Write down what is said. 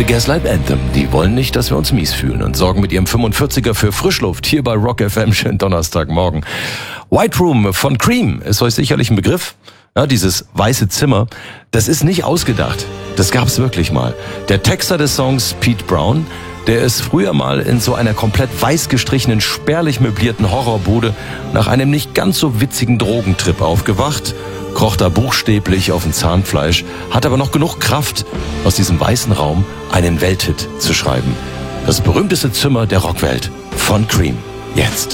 Gaslight Anthem, die wollen nicht, dass wir uns mies fühlen und sorgen mit ihrem 45er für Frischluft hier bei Rock FM. Schönen Donnerstagmorgen. White Room von Cream ist euch sicherlich ein Begriff. Ja, dieses weiße Zimmer, das ist nicht ausgedacht. Das gab's wirklich mal. Der Texter des Songs, Pete Brown, der ist früher mal in so einer komplett weiß gestrichenen, spärlich möblierten Horrorbude nach einem nicht ganz so witzigen Drogentrip aufgewacht, kroch da buchstäblich auf dem Zahnfleisch, hat aber noch genug Kraft, aus diesem weißen Raum einen Welthit zu schreiben. Das berühmteste Zimmer der Rockwelt von Cream. Jetzt.